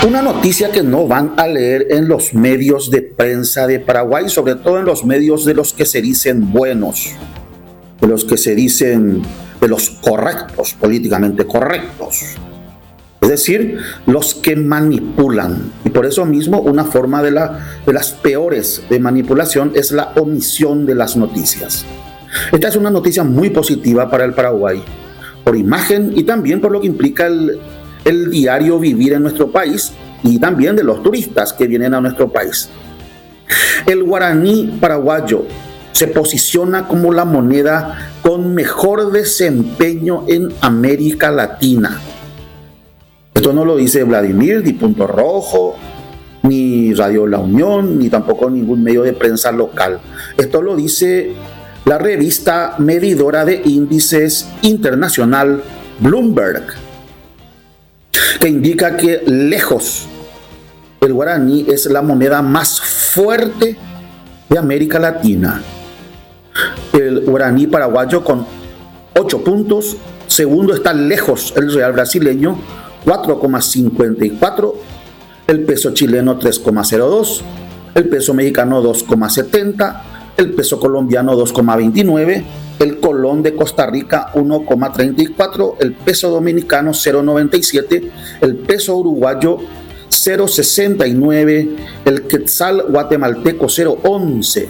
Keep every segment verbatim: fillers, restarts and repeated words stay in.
Una noticia que no van a leer en los medios de prensa de Paraguay, sobre todo en los medios de los que se dicen buenos, de los que se dicen, de los correctos, políticamente correctos. Es decir, los que manipulan. Y por eso mismo una forma de, la, de las peores de manipulación es la omisión de las noticias. Esta es una noticia muy positiva para el Paraguay, por imagen y también por lo que implica el, el diario vivir en nuestro país y también de los turistas que vienen a nuestro país. El guaraní paraguayo se posiciona como la moneda con mejor desempeño en América Latina. Esto no lo dice Vladimir, ni Punto Rojo, ni Radio La Unión, ni tampoco ningún medio de prensa local. Esto lo dice la revista medidora de índices internacional Bloomberg, que indica que lejos el guaraní es la moneda más fuerte de América Latina. El guaraní paraguayo con ocho puntos, segundo está lejos el real brasileño, cuatro coma cincuenta y cuatro, el peso chileno tres coma cero dos, el peso mexicano dos coma setenta, el peso colombiano dos coma veintinueve, el colón de Costa Rica uno coma treinta y cuatro, el peso dominicano cero coma noventa y siete, el peso uruguayo cero coma sesenta y nueve, el quetzal guatemalteco cero coma once,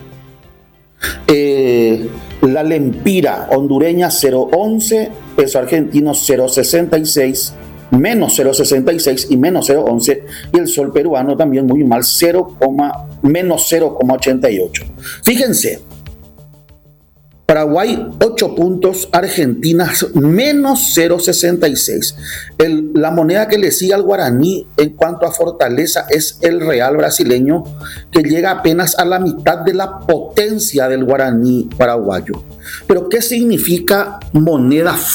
eh, la lempira hondureña cero coma once, peso argentino cero coma sesenta y seis, menos cero coma sesenta y seis y menos cero coma once, y el sol peruano también muy mal, cero, menos cero coma ochenta y ocho. Fíjense, Paraguay ocho puntos, Argentina menos cero coma sesenta y seis. El, la moneda que le sigue al guaraní en cuanto a fortaleza es el real brasileño, que llega apenas a la mitad de la potencia del guaraní paraguayo. Pero ¿qué significa moneda